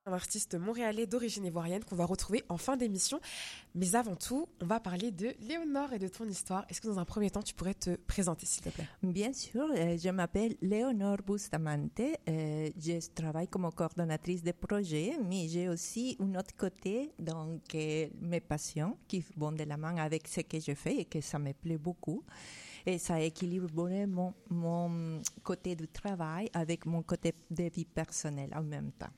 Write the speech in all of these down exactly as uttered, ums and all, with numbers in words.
Un artiste montréalais d'origine ivoirienne qu'on va retrouver en fin d'émission. Mais avant tout, on va parler de Léonore et de ton histoire. Est-ce que dans un premier temps, tu pourrais te présenter, s'il te plaît? Bien sûr, euh, je m'appelle Léonore Bustamante. Euh, je travaille comme coordonnatrice de projet, mais j'ai aussi un autre côté, donc euh, mes passions qui vont de la main avec ce que je fais et que ça me plaît beaucoup. Et ça équilibre vraiment mon, mon côté du travail avec mon côté de vie personnelle en même temps.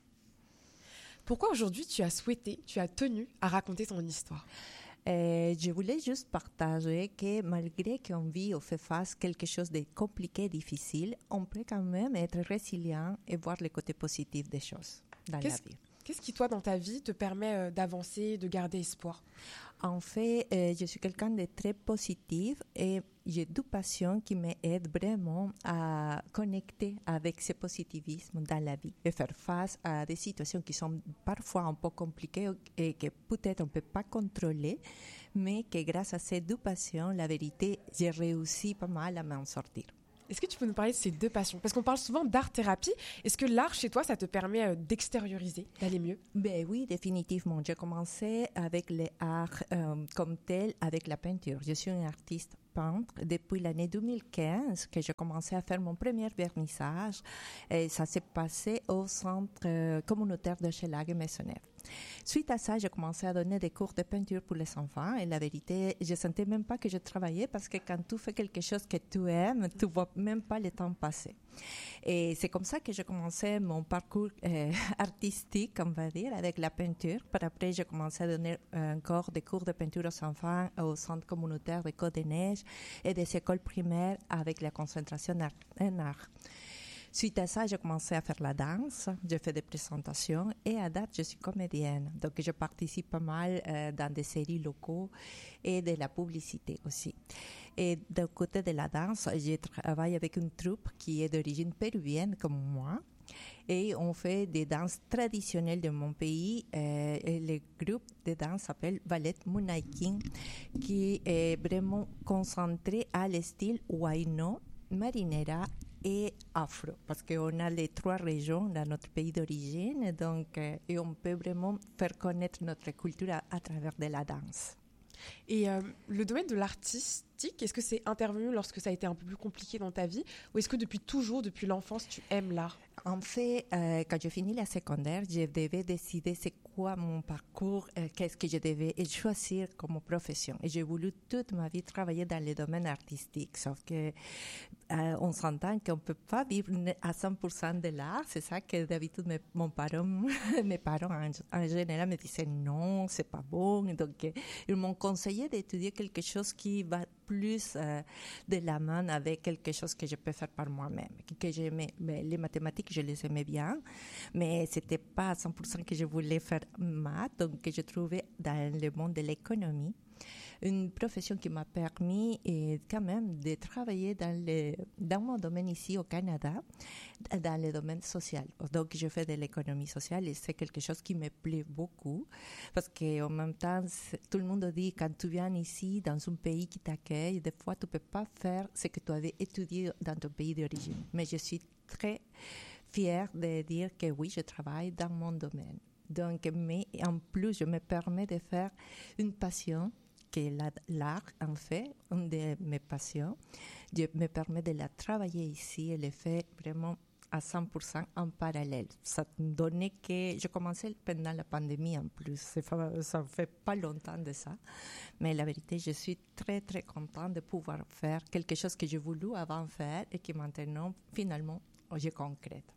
Pourquoi aujourd'hui tu as souhaité, tu as tenu à raconter ton histoire? Euh, je voulais juste partager que malgré qu'on vit ou fait face à quelque chose de compliqué, difficile, on peut quand même être résilient et voir le côté positif des choses dans Qu'est-ce, la vie. Qu'est-ce qui, toi, dans ta vie, te permet euh, d'avancer, de garder espoir? En fait, euh, je suis quelqu'un de très positif et j'ai deux passions qui m'aident vraiment à connecter avec ce positivisme dans la vie et faire face à des situations qui sont parfois un peu compliquées et que peut-être on ne peut pas contrôler, mais que grâce à ces deux passions, la vérité, j'ai réussi pas mal à m'en sortir. Est-ce que tu peux nous parler de ces deux passions? Parce qu'on parle souvent d'art-thérapie. Est-ce que l'art, chez toi, ça te permet euh, d'extérioriser, d'aller mieux? Ben oui, définitivement. J'ai commencé avec l'art euh, comme tel, avec la peinture. Je suis une artiste peintre depuis l'année deux mille quinze que j'ai commencé à faire mon premier vernissage. Et ça s'est passé au centre euh, communautaire de Hochelaga-Maisonneuve. Suite à ça, j'ai commencé à donner des cours de peinture pour les enfants et la vérité, je sentais même pas que je travaillais parce que quand tu fais quelque chose que tu aimes, tu vois même pas le temps passer. Et c'est comme ça que j'ai commencé mon parcours euh, artistique, on va dire, avec la peinture. Par après, j'ai commencé à donner encore des cours de peinture aux enfants au centre communautaire de Côte-des-Neiges et des écoles primaires avec la concentration en art. Suite à ça, j'ai commencé à faire la danse, j'ai fait des présentations et à date, je suis comédienne. Donc, je participe pas mal euh, dans des séries locaux et de la publicité aussi. Et du côté de la danse, je travaille avec une troupe qui est d'origine péruvienne comme moi. Et on fait des danses traditionnelles de mon pays. Euh, et le groupe de danse s'appelle Ballet Munaikin, qui est vraiment concentré à le style Huayno, Marinera et afro, parce qu'on a les trois régions dans notre pays d'origine, donc, euh, et on peut vraiment faire connaître notre culture à, à travers de la danse. Et euh, le domaine de l'artistique, est-ce que c'est intervenu lorsque ça a été un peu plus compliqué dans ta vie, ou est-ce que depuis toujours, depuis l'enfance, tu aimes l'art? En fait, euh, quand j'ai fini la secondaire, je devais décider c'est quoi mon parcours, euh, qu'est-ce que je devais choisir comme profession. Et j'ai voulu toute ma vie travailler dans le domaine artistique, sauf que euh, on s'entend qu'on ne peut pas vivre à cent pour cent de l'art. C'est ça que d'habitude mes, mon parent, mes parents en, en général me disaient non, c'est pas bon. Donc euh, ils m'ont conseillé d'étudier quelque chose qui va plus euh, de la main avec quelque chose que je peux faire par moi-même, que j'aimais. Mais les mathématiques, je les aimais bien, mais c'était pas à cent pour cent que je voulais faire maths, donc je trouvais dans le monde de l'économie une profession qui m'a permis et quand même de travailler dans, le, dans mon domaine ici au Canada, dans le domaine social. Donc, je fais de l'économie sociale et c'est quelque chose qui me plaît beaucoup parce qu'en même temps, tout le monde dit quand tu viens ici dans un pays qui t'accueille, des fois, tu ne peux pas faire ce que tu avais étudié dans ton pays d'origine. Mais je suis très fière de dire que oui, je travaille dans mon domaine. Donc, mais en plus, je me permets de faire une passion que l'art, en fait, une de mes passions. Je me permets de la travailler ici et le faire vraiment à cent pour cent en parallèle. Ça donnait que je commençais pendant la pandémie en plus. Ça ne fait pas longtemps de ça. Mais la vérité, je suis très, très contente de pouvoir faire quelque chose que j'ai voulu avant faire et qui maintenant, finalement, je concrète.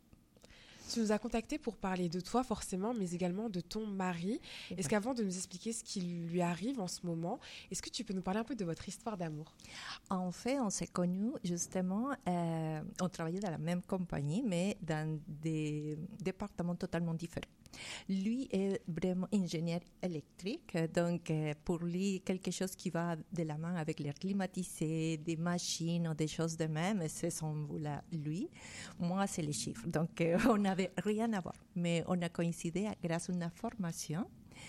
Tu nous as contacté pour parler de toi forcément, mais également de ton mari. Est-ce qu'avant de nous expliquer ce qui lui arrive en ce moment, est-ce que tu peux nous parler un peu de votre histoire d'amour? En fait, on s'est connus justement, euh, on travaillait dans la même compagnie, mais dans des départements totalement différents. Lui est vraiment ingénieur électrique, donc euh, pour lui, quelque chose qui va de la main avec l'air climatisé, des machines ou des choses de même, c'est son volet, lui. Moi, c'est les chiffres. Donc, euh, on n'avait rien à voir, mais on a coïncidé grâce à une formation.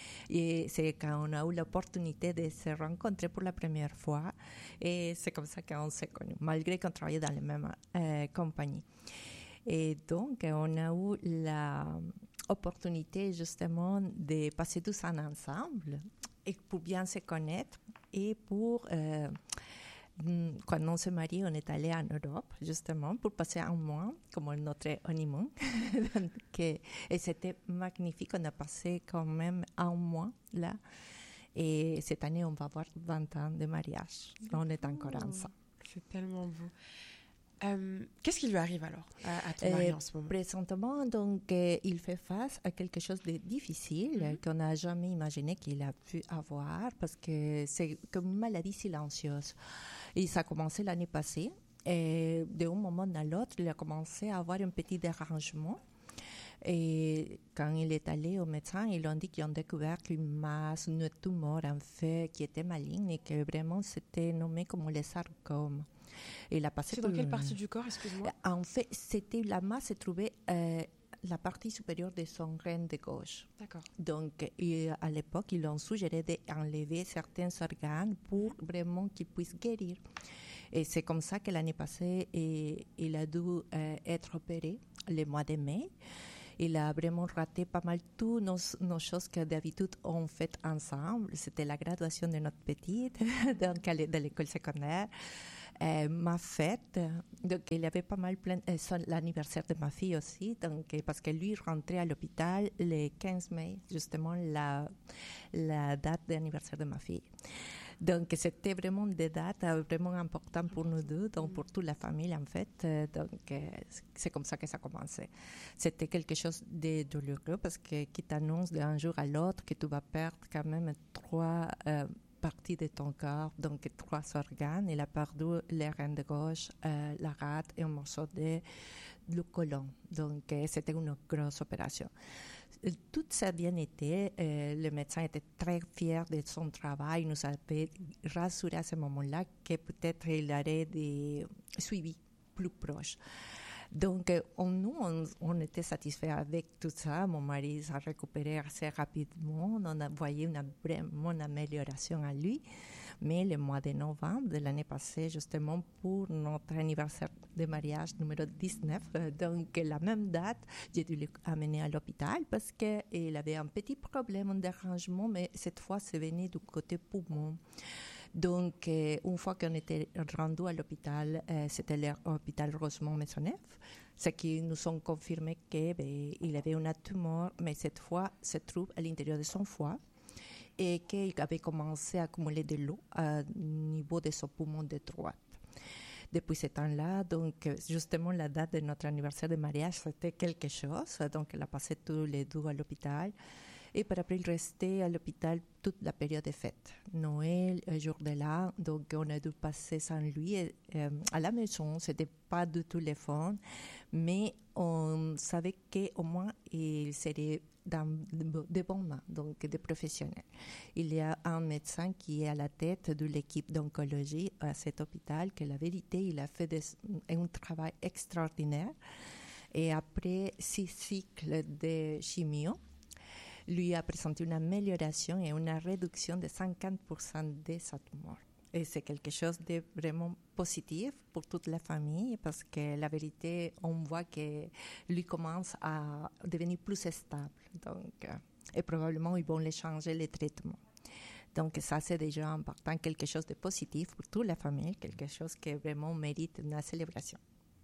Et c'est quand on a eu l'opportunité de se rencontrer pour la première fois, et c'est comme ça qu'on s'est connus, malgré qu'on travaillait dans la même euh, compagnie. Et donc, on a eu la opportunité justement de passer tous en ensemble et pour bien se connaître et pour... Euh, quand on s'est marié, on est allé en Europe, justement, pour passer un mois, comme notre honeymoon. et, et c'était magnifique. On a passé quand même un mois là. Et cette année, on va avoir vingt ans de mariage. On est encore ensemble. C'est tellement beau. Euh, qu'est-ce qui lui arrive alors à, à ton mari euh, en ce moment? Présentement, donc, euh, il fait face à quelque chose de difficile mm-hmm. qu'on n'a jamais imaginé qu'il a pu avoir parce que c'est comme une maladie silencieuse. Et ça a commencé l'année passée. Et d'un moment à l'autre, il a commencé à avoir un petit dérangement. Et quand il est allé au médecin, ils ont dit qu'ils ont découvert une masse, une tumeur en fait, qui était maligne et que vraiment c'était nommé comme le sarcome. Il a passé. C'est dans quelle partie du corps, excuse-moi? En fait, c'était la masse se trouvait euh, la partie supérieure de son rein de gauche. D'accord. Donc, et à l'époque, ils ont suggéré d'enlever certains organes pour vraiment qu'ils puissent guérir. Et c'est comme ça que l'année passée, et, il a dû euh, être opéré le mois de mai. Il a vraiment raté pas mal toutes nos, nos choses que d'habitude on fait ensemble. C'était la graduation de notre petite, donc de l'école secondaire. Euh, ma fête, donc il y avait pas mal plein, euh, son, l'anniversaire de ma fille aussi, donc, parce que lui rentrait à l'hôpital le quinze mai, justement la, la date d'anniversaire de ma fille. Donc c'était vraiment des dates vraiment importantes pour nous deux, donc pour toute la famille en fait. Donc c'est comme ça que ça a commencé. C'était quelque chose de douloureux parce que qui t'annonce d'un jour à l'autre que tu vas perdre quand même trois euh, partie de ton corps, donc trois organes. Il a perdu les reins de gauche, euh, la rate et un morceau de, du côlon. Donc, euh, c'était une grosse opération. Tout ça a bien été. Euh, le médecin était très fier de son travail. Il nous avait rassuré à ce moment-là que peut-être il aurait des suivis plus proches. Donc, on, nous, on, on était satisfaits avec tout ça. Mon mari s'est récupéré assez rapidement. On a voyé une vraiment une amélioration à lui. Mais le mois de novembre de l'année passée, justement pour notre anniversaire de mariage numéro dix-neuf, donc la même date, j'ai dû l'amener à l'hôpital parce qu'il avait un petit problème, un dérangement, mais cette fois, c'est venu du côté poumon. Donc, euh, une fois qu'on était rendu à l'hôpital, euh, c'était l'hôpital Rosemont-Maisonneuve, ce qui nous ont confirmé qu'il ben, avait une tumeur, mais cette fois, se trouve à l'intérieur de son foie et qu'il avait commencé à accumuler de l'eau au niveau de son poumon de droite. Depuis ce temps-là, donc, justement, la date de notre anniversaire de mariage, c'était quelque chose. Donc, elle a passé tous les deux à l'hôpital. Et par après, il restait à l'hôpital toute la période des fêtes. Noël, jour de l'an, donc on a dû passer sans lui et, euh, à la maison. Ce n'était pas du tout le fun, mais on savait qu'au moins il serait dans de bonnes mains, donc des professionnels. Il y a un médecin qui est à la tête de l'équipe d'oncologie à cet hôpital, que la vérité, il a fait des, un travail extraordinaire. Et après six cycles de chimio, lui a présenté une amélioration et une réduction de cinquante pour cent de sa tumeur. Et c'est quelque chose de vraiment positif pour toute la famille parce que la vérité, on voit que lui commence à devenir plus stable. Donc, et probablement, ils vont les changer les traitements. Donc, ça, c'est déjà important, quelque chose de positif pour toute la famille, quelque chose qui vraiment mérite une célébration.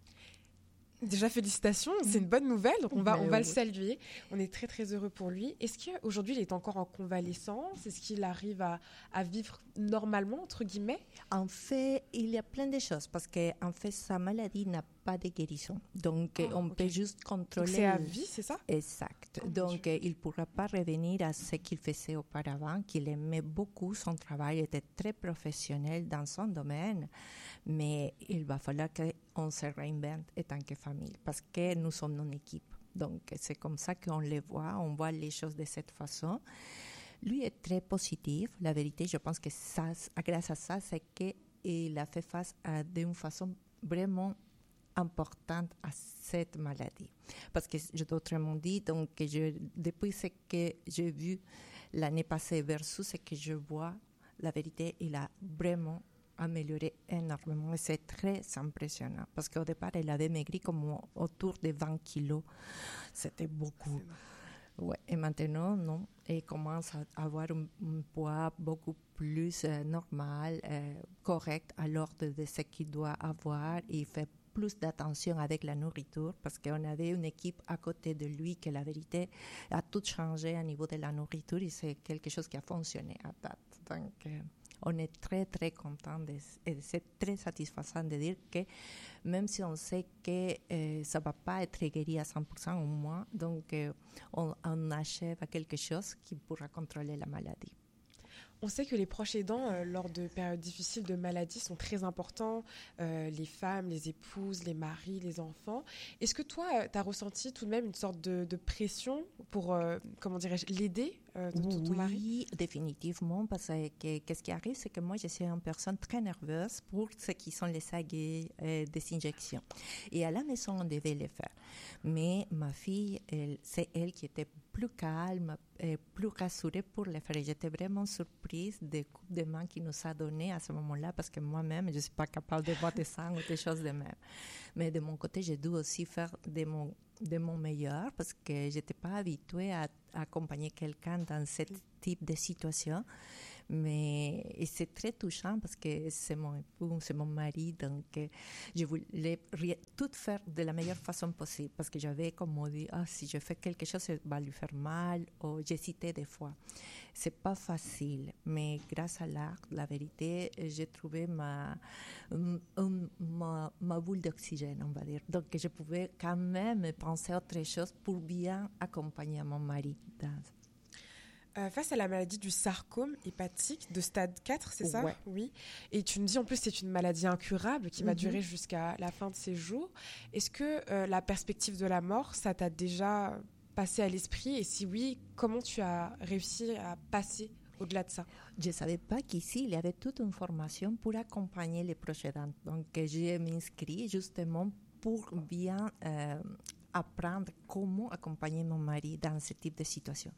Déjà, félicitations, c'est une bonne nouvelle. Donc on va, on va le saluer. On est très, très heureux pour lui. Est-ce qu'aujourd'hui, il est encore en convalescence? Est-ce qu'il arrive à, à vivre normalement, entre guillemets? En fait, il y a plein de choses parce qu'en fait, sa maladie n'a pas de guérison. Donc, oh, on okay. peut juste contrôler. Donc c'est à vie, c'est ça? Exact. Oh, Donc, il ne pourra pas revenir à ce qu'il faisait auparavant, qu'il aimait beaucoup son travail, était très professionnel dans son domaine. Mais il va falloir qu'on se réinvente en tant que famille parce que nous sommes une équipe. Donc, c'est comme ça qu'on les voit, on voit les choses de cette façon. Lui est très positif. La vérité, je pense que ça, grâce à ça, c'est qu'il a fait face à d'une façon vraiment importante à cette maladie. Parce que, autrement dit, donc, je, depuis ce que j'ai vu l'année passée versus ce que je vois, la vérité, il a vraiment amélioré énormément et c'est très impressionnant parce qu'au départ, elle avait maigri comme autour de vingt kilos. C'était beaucoup. Ouais, et maintenant, non. Il commence à avoir un, un poids beaucoup plus euh, normal, euh, correct à l'ordre de ce qu'il doit avoir. Il fait plus d'attention avec la nourriture parce qu'on avait une équipe à côté de lui que la vérité a tout changé au niveau de la nourriture et c'est quelque chose qui a fonctionné à date. Donc, euh, on est très, très content de, et c'est très satisfaisant de dire que même si on sait que euh, ça ne va pas être guéri à cent pour cent au moins, donc euh, on, on achève à quelque chose qui pourra contrôler la maladie. On sait que les proches aidants, euh, lors de périodes difficiles de maladie, sont très importants. Euh, les femmes, les épouses, les maris, les enfants. Est-ce que toi, euh, tu as ressenti tout de même une sorte de, de pression pour, euh, comment dirais-je, l'aider, euh, de, oui, ton mari? Oui, définitivement, parce que qu'est-ce qui arrive, c'est que moi, je suis une personne très nerveuse pour ce qui sont les sagues euh, des injections. Et à la maison, on devait les faire. Mais ma fille, elle, c'est elle qui était plus calme, et plus rassurée pour les faire. Et j'étais vraiment surprise des coups de main qu'il nous a donné à ce moment-là, parce que moi-même, je ne suis pas capable de voir des sangs ou des choses de même. Mais de mon côté, j'ai dû aussi faire de mon, de mon meilleur, parce que je n'étais pas habituée à, à accompagner quelqu'un dans ce type de situation. Mais et c'est très touchant parce que c'est mon époux, c'est mon mari, donc euh, je voulais tout faire de la meilleure façon possible parce que j'avais comme on dit, ah, si je fais quelque chose, ça va lui faire mal, ou j'hésitais des fois. C'est pas facile, mais grâce à l'art, la vérité, j'ai trouvé ma, um, ma, ma boule d'oxygène, on va dire. Donc je pouvais quand même penser à autre chose pour bien accompagner mon mari dans Euh, face à la maladie du sarcome hépatique de stade quatre, c'est ça? Ouais. Oui. Et tu me dis en plus c'est une maladie incurable qui mm-hmm. va durer jusqu'à la fin de ses jours. Est-ce que euh, la perspective de la mort, ça t'a déjà passé à l'esprit? Et si oui, comment tu as réussi à passer au-delà de ça? Je ne savais pas qu'ici, il y avait toute une formation pour accompagner les proches aidants. Donc, j'ai m'inscrit justement pour bien euh, apprendre comment accompagner mon mari dans ce type de situation.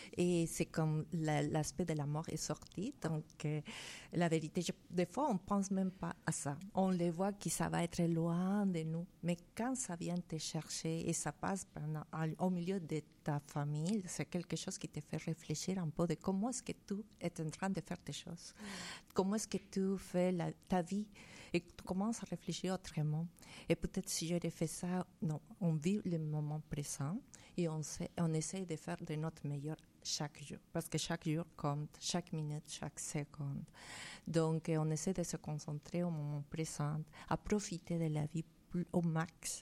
Et c'est comme la, l'aspect de la mort est sorti. Donc, euh, la vérité, je, des fois, on ne pense même pas à ça. On les voit que ça va être loin de nous. Mais quand ça vient te chercher et ça passe pendant, au milieu de ta famille, c'est quelque chose qui te fait réfléchir un peu de comment est-ce que tu es en train de faire tes choses. Mm. Comment est-ce que tu fais la, ta vie et tu commences à réfléchir autrement. Et peut-être si j'aurais fait ça, non, on vit le moment présent et on, sait, on essaie de faire de notre meilleur chaque jour, parce que chaque jour compte, chaque minute, chaque seconde. Donc, on essaie de se concentrer au moment présent, à profiter de la vie au max.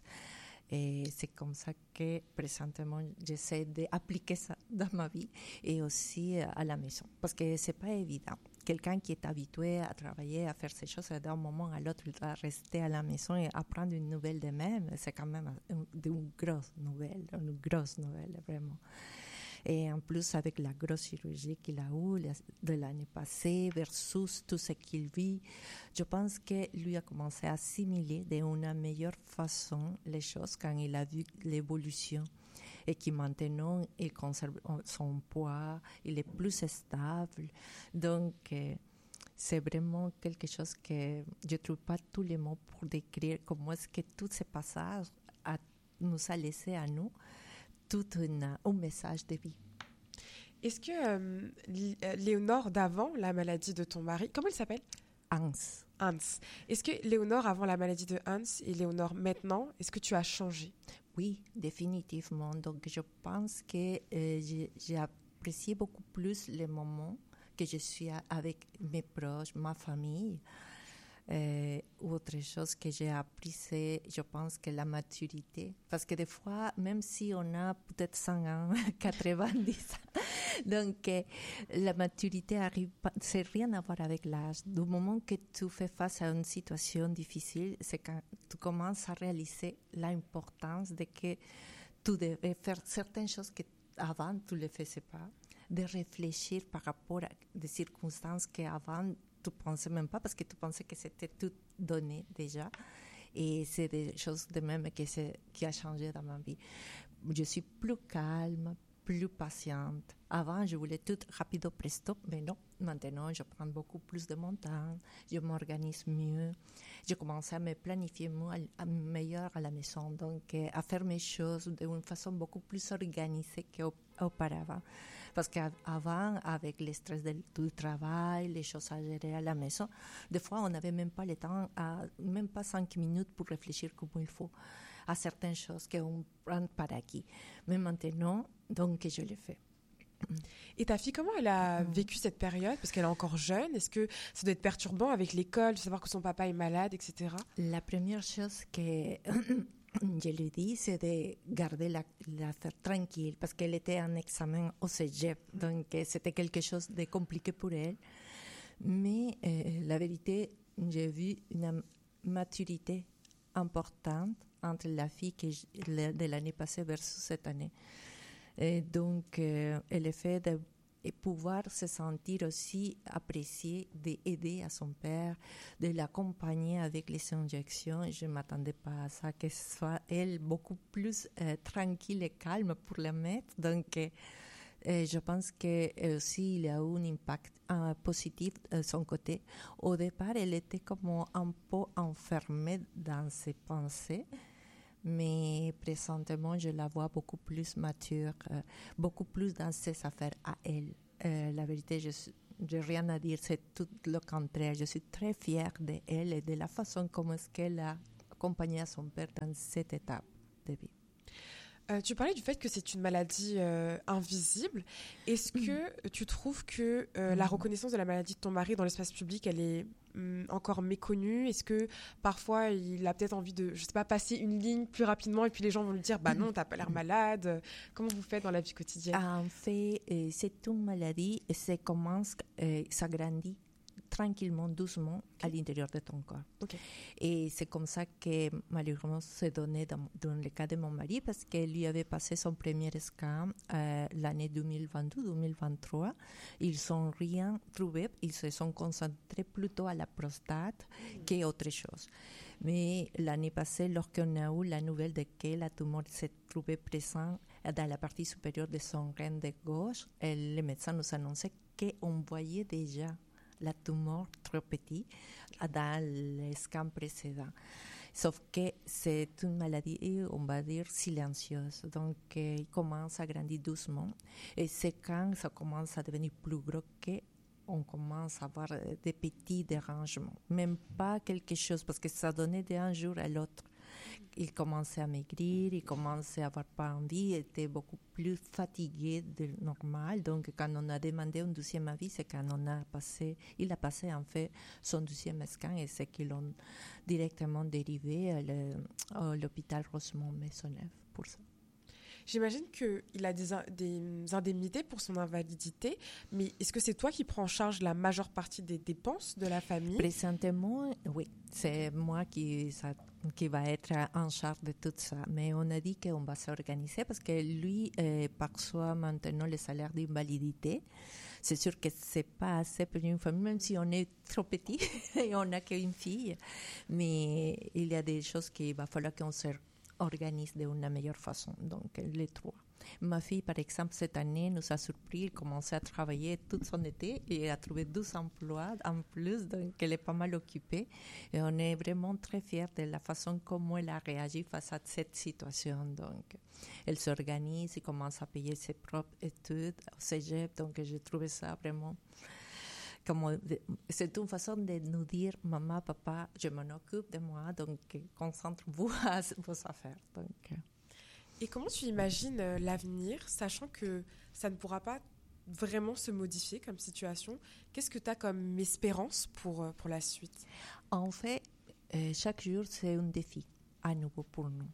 Et c'est comme ça que, présentement, j'essaie d'appliquer ça dans ma vie et aussi à la maison, parce que c'est pas évident. Quelqu'un qui est habitué à travailler, à faire ces choses, d'un moment à l'autre, il doit rester à la maison et apprendre une nouvelle de même. C'est quand même une, une grosse nouvelle, une grosse nouvelle, vraiment. Et en plus, avec la grosse chirurgie qu'il a eue de l'année passée versus tout ce qu'il vit, je pense que lui a commencé à assimiler d'une meilleure façon les choses quand il a vu l'évolution. Et qui maintenant, il conserve son poids, il est plus stable. Donc, euh, c'est vraiment quelque chose que je ne trouve pas tous les mots pour décrire comment est-ce que tout ce passage a, nous a laissé à nous tout une, un message de vie. Est-ce que euh, Léonore d'avant la maladie de ton mari, comment il s'appelle? Hans. Hans. Est-ce que Léonore avant la maladie de Hans et Léonore maintenant, est-ce que tu as changé? Oui, définitivement. Donc, je pense que euh, j'ai, j'ai apprécié beaucoup plus les moments que je suis avec mes proches, ma famille. Euh, autre chose que j'ai appris, c'est, je pense, que la maturité. Parce que des fois, même si on a peut-être cent ans, quatre-vingt-dix ans, donc euh, la maturité arrive pas, c'est rien à voir avec l'âge. Du moment que tu fais face à une situation difficile, c'est quand tu commences à réaliser l'importance de que tu devais faire certaines choses que avant tu ne les faisais pas, de réfléchir par rapport à des circonstances qu'avant tu ne pensais même pas parce que tu pensais que c'était tout donné déjà. Et c'est des choses de même qui, qui a changé dans ma vie. Je suis plus calme, plus patiente. Avant, je voulais tout rapido presto, mais non. Maintenant, je prends beaucoup plus de mon temps. Je m'organise mieux. Je commence à me planifier mieux, à, meilleur à la maison. Donc, euh, à faire mes choses d'une façon beaucoup plus organisée qu'auparavant. Parce qu'avant, avec le stress de, du travail, les choses à gérer à la maison, des fois, on n'avait même pas le temps, à, même pas cinq minutes pour réfléchir comme il faut à certaines choses qu'on prend par acquis. Mais maintenant, donc, je le fais. Et ta fille, comment elle a vécu cette période? Parce qu'elle est encore jeune. Est-ce que ça doit être perturbant avec l'école, de savoir que son papa est malade, et cetera? La première chose que je lui dis, c'est de garder la, l'affaire tranquille, parce qu'elle était en examen au cégep, donc c'était quelque chose de compliqué pour elle. Mais euh, la vérité, j'ai vu une maturité importante entre la fille que je, de l'année passée versus cette année. Et donc, euh, le fait de pouvoir se sentir aussi apprécié, d'aider à son père, de l'accompagner avec les injections. Je ne m'attendais pas à ça, que ce soit elle beaucoup plus euh, tranquille et calme pour la mettre. Donc, euh, je pense que aussi il y a eu un impact euh, positif de son côté. Au départ, elle était comme un peu enfermée dans ses pensées. Mais présentement, je la vois beaucoup plus mature, euh, beaucoup plus dans ses affaires à elle. Euh, la vérité, je n'ai rien à dire, c'est tout le contraire. Je suis très fière d'elle et de la façon comme est-ce qu'elle a accompagné son père dans cette étape de vie. Euh, tu parlais du fait que c'est une maladie euh, invisible. Est-ce que tu trouves que euh, la reconnaissance de la maladie de ton mari dans l'espace public, elle est hum, encore méconnue? Est-ce que parfois il a peut-être envie de, je sais pas, passer une ligne plus rapidement et puis les gens vont lui dire, bah non, t'as pas l'air malade. Comment vous faites dans la vie quotidienne? En fait, euh, c'est une maladie, ça commence, euh, ça grandit tranquillement, doucement, okay, à l'intérieur de ton corps. Okay. Et c'est comme ça que malheureusement s'est donné dans, dans le cas de mon mari, parce qu'il lui avait passé son premier scan euh, l'année deux mille vingt-deux deux mille vingt-trois. Ils n'ont rien trouvé, ils se sont concentrés plutôt à la prostate mmh. qu'autre chose. Mais l'année passée, lorsqu'on a eu la nouvelle de que la tumeur s'est trouvée présente dans la partie supérieure de son rein de gauche, et les médecins nous annonçaient qu'on voyait déjà la tumeur trop petite dans le scan précédent. Sauf que c'est une maladie, on va dire, silencieuse. Donc, euh, il commence à grandir doucement. Et c'est quand ça commence à devenir plus gros qu'on commence à avoir des petits dérangements. Même pas quelque chose, parce que ça donnait d'un jour à l'autre. Il commençait à maigrir, il commençait à avoir pas envie, il était beaucoup plus fatigué de normal. Donc, quand on a demandé un deuxième avis, c'est quand on a passé, il a passé en fait son deuxième scan et c'est qu'ils l'ont directement dérivé à, le, à l'hôpital Rosemont-Maisonneuve pour ça. J'imagine qu'il a des, des indemnités pour son invalidité, mais est-ce que c'est toi qui prends en charge la majeure partie des dépenses de la famille? Présentement, oui. C'est moi qui, ça, qui va être en charge de tout ça. Mais on a dit qu'on va s'organiser parce que lui euh, perçoit maintenant le salaire d'invalidité. C'est sûr que ce n'est pas assez pour une famille, même si on est trop petit et on n'a qu'une fille. Mais il y a des choses qu'il va falloir qu'on se organise d'une meilleure façon, donc les trois. Ma fille, par exemple, cette année, nous a surpris, elle a commencé à travailler tout son été et a trouvé douze emplois en plus, donc elle est pas mal occupée. Et on est vraiment très fiers de la façon comment elle a réagi face à cette situation. Donc, elle s'organise et commence à payer ses propres études au cégep, donc j'ai trouvé ça vraiment... Comme, c'est une façon de nous dire, maman, papa, je m'en occupe de moi, donc concentrez-vous à vos affaires. Donc. Et comment tu imagines l'avenir, sachant que ça ne pourra pas vraiment se modifier comme situation? Qu'est-ce que tu as comme espérance pour, pour la suite? En fait, euh, chaque jour, c'est un défi à nouveau pour nous,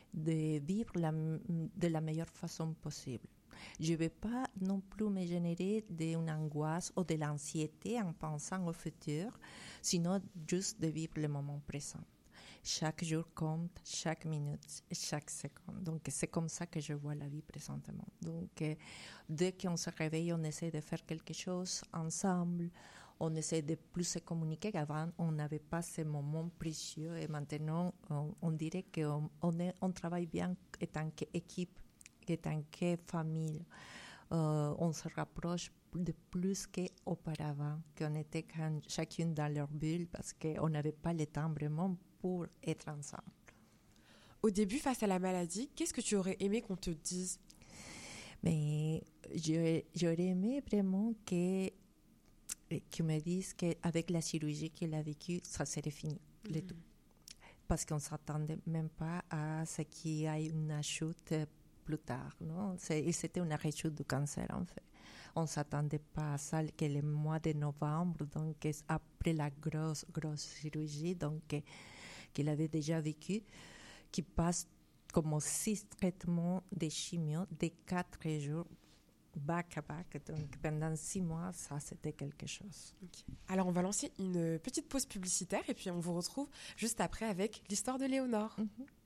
de vivre la, de la meilleure façon possible. Je ne vais pas non plus me générer d'une angoisse ou de l'anxiété en pensant au futur, sinon juste de vivre le moment présent. Chaque jour compte, chaque minute, chaque seconde. Donc, c'est comme ça que je vois la vie présentement. Donc, euh, dès qu'on se réveille, on essaie de faire quelque chose ensemble. On essaie de plus se communiquer qu'avant. On n'avait pas ces moments précieux. Et maintenant, on, on dirait qu'on on est, on travaille bien en tant qu'équipe, que tant que famille, euh, on se rapproche de plus qu'auparavant, qu'on était quand, chacune dans leur bulle parce qu'on n'avait pas le temps vraiment pour être ensemble. Au début, face à la maladie, qu'est-ce que tu aurais aimé qu'on te dise? Mais j'aurais, j'aurais aimé vraiment que, qu'ils me disent qu'avec la chirurgie qu'il a vécue, ça serait fini, mm-hmm. le tout. Parce qu'on ne s'attendait même pas à ce qu'il y ait une chute plus tard. Non? C'est, c'était une rechute du cancer, en fait. On ne s'attendait pas à ça que le mois de novembre, donc après la grosse, grosse chirurgie donc, qu'il avait déjà vécu, qui passe comme six traitements de chimio de quatre jours back à back. Donc pendant six mois, ça c'était quelque chose. Okay. Alors on va lancer une petite pause publicitaire et puis on vous retrouve juste après avec l'histoire de Léonore. Mm-hmm.